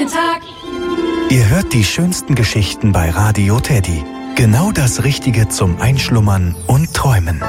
jeden Tag. Ihr hört die schönsten Geschichten bei Radio Teddy. Genau das Richtige zum Einschlummern und Träumen.